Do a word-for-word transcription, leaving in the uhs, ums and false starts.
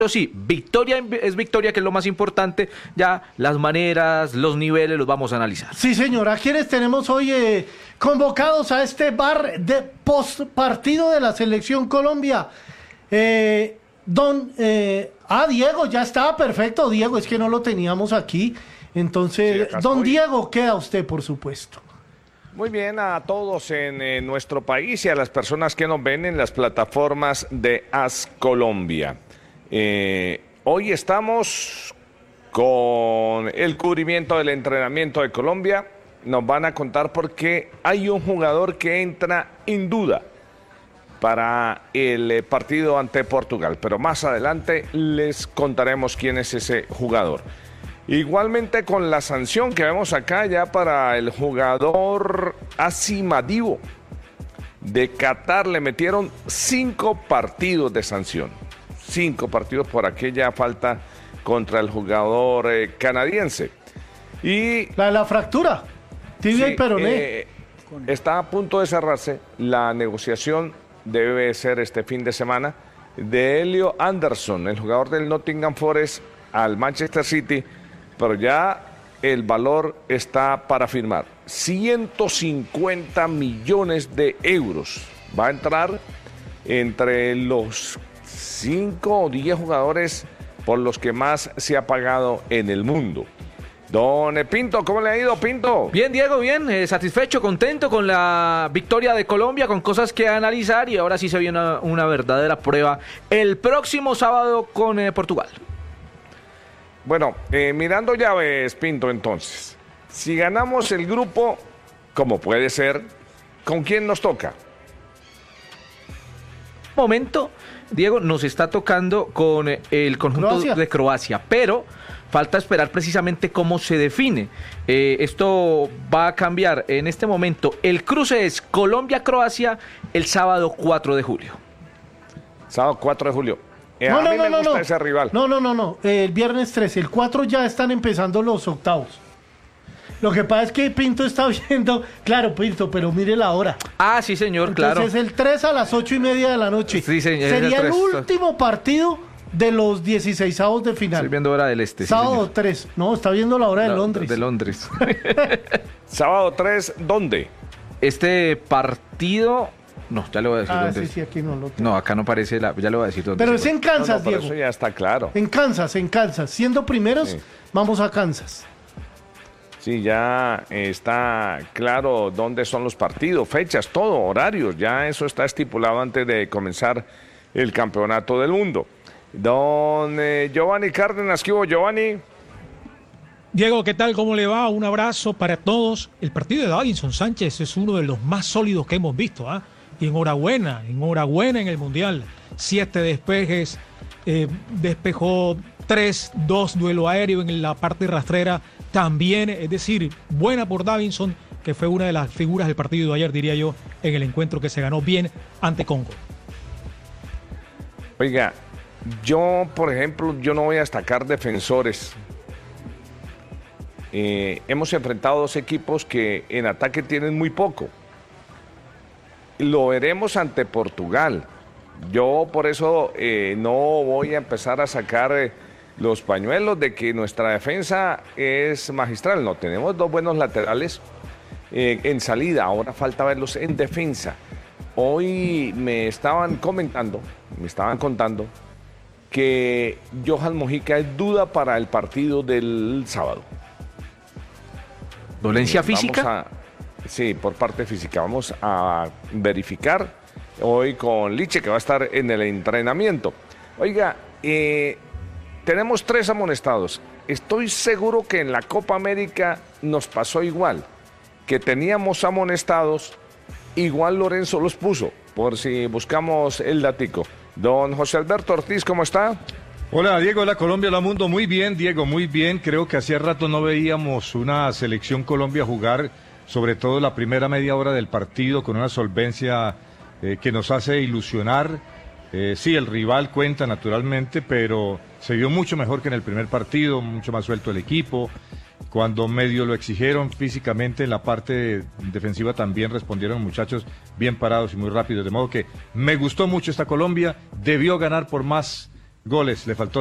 sí, victoria es victoria, que es lo más importante. Ya las maneras, los niveles los vamos a analizar. Sí, señor. ¿A quiénes tenemos hoy eh, convocados a este bar de post partido de la Selección Colombia? Eh, don, eh, ah, Diego, ya está, perfecto, Diego, es que no lo teníamos aquí. Entonces, sí, don estoy. Diego, queda usted, por supuesto. Muy bien, a todos en, en nuestro país y a las personas que nos ven en las plataformas de AS Colombia. Eh, hoy estamos con el cubrimiento del entrenamiento de Colombia. Nos van a contar por qué hay un jugador que entra en duda para el partido ante Portugal, pero más adelante les contaremos quién es ese jugador. Igualmente con la sanción que vemos acá ya para el jugador Asimadivo de Qatar, le metieron cinco partidos de sanción. Cinco partidos por aquella falta contra el jugador eh, canadiense. Y La de la fractura, tibia sí, y peroné. eh, está a punto de cerrarse la negociación, debe ser este fin de semana, de Elio Anderson, el jugador del Nottingham Forest, al Manchester City, pero ya el valor está para firmar. ciento cincuenta millones de euros. Va a entrar entre los cinco o diez jugadores por los que más se ha pagado en el mundo. Don Pinto, ¿cómo le ha ido, Pinto? Bien, Diego, bien, eh, satisfecho, contento con la victoria de Colombia, con cosas que analizar, y ahora sí se viene una, una verdadera prueba el próximo sábado con eh, Portugal. Bueno, eh, mirando llaves, Pinto, entonces, si ganamos el grupo, como puede ser, ¿con quién nos toca? Momento, Diego, nos está tocando con eh, el conjunto Croacia. de Croacia, pero falta esperar precisamente cómo se define. Eh, esto va a cambiar en este momento. El cruce es Colombia-Croacia el sábado cuatro de julio. Sábado cuatro de julio. Eh, No, a no, mí no, me no, gusta no. ese rival. No, no, no, no. El viernes trece, el cuatro ya están empezando los octavos. Lo que pasa es que Pinto está viendo, claro, Pinto, pero mire la hora. Ah, sí, señor, Entonces claro. es el tres a las ocho y media de la noche. Sí, señor, es el Sería el tres. último partido de los dieciseisavos de final. Estoy viendo hora del este. Sí, Sábado señor. tres. No, está viendo la hora de La- Londres. De Londres. Sábado tres, ¿dónde? Este partido... No, ya le voy a decir Ah, dónde sí, es. sí, aquí no lo tengo. No, acá no parece, la... ya le voy a decir dónde Pero es. es en No, Kansas, no, pero Diego. eso ya está claro. En Kansas, en Kansas. Siendo primeros, Sí. vamos a Kansas. Sí, ya está claro dónde son los partidos, fechas, todo, horarios. Ya eso está estipulado antes de comenzar el campeonato del mundo. Don eh, Giovanni Cárdenas, ¿qué hubo, Giovanni? Diego, ¿qué tal? ¿Cómo le va? Un abrazo para todos. El partido de Davinson Sánchez es uno de los más sólidos que hemos visto, ¿ah? Y enhorabuena, enhorabuena en el Mundial. Siete despejes, eh, despejó tres, dos duelo aéreo en la parte rastrera también. Es decir, buena por Davinson, que fue una de las figuras del partido de ayer, diría yo, en el encuentro que se ganó bien ante Congo. Oiga, yo, por ejemplo, yo no voy a destacar defensores. Eh, hemos enfrentado dos equipos que en ataque tienen muy poco. Lo veremos ante Portugal. Yo por eso eh, no voy a empezar a sacar eh, los pañuelos de que nuestra defensa es magistral. No, tenemos dos buenos laterales eh, en salida. Ahora falta verlos en defensa. Hoy me estaban comentando, me estaban contando que Johan Mojica es duda para el partido del sábado. ¿Dolencia Vamos física? a- sí, por parte física. Vamos a verificar hoy con Liche, que va a estar en el entrenamiento. Oiga, eh, tenemos tres amonestados. Estoy seguro que en la Copa América nos pasó igual, que teníamos amonestados, igual Lorenzo los puso, por si buscamos el datico. Don José Alberto Ortiz, ¿cómo está? Hola Diego, hola Colombia, hola mundo, muy bien Diego, muy bien, creo que hacía rato no veíamos una selección Colombia jugar, sobre todo la primera media hora del partido con una solvencia eh, que nos hace ilusionar, eh, sí el rival cuenta naturalmente, pero se vio mucho mejor que en el primer partido, mucho más suelto el equipo, cuando medio lo exigieron físicamente en la parte defensiva también respondieron muchachos bien parados y muy rápidos, de modo que me gustó mucho esta Colombia, debió ganar por más goles, le faltó